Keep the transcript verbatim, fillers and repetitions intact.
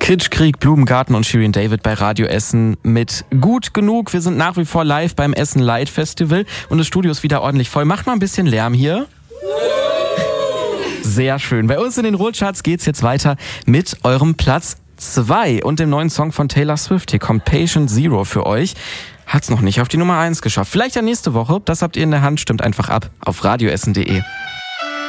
Kitschkrieg, Blumengarten und Shirin David bei Radio Essen mit Gut genug. Wir sind nach wie vor live beim Essen Light Festival und das Studio ist wieder ordentlich voll. Macht mal ein bisschen Lärm hier. Sehr schön. Bei uns in den Ruhrcharts geht's jetzt weiter mit eurem Platz zwei und dem neuen Song von Taylor Swift. Hier kommt Patient Zero für euch. Hat's noch nicht auf die Nummer eins geschafft. Vielleicht ja nächste Woche. Das habt ihr in der Hand. Stimmt einfach ab auf radioessen punkt de.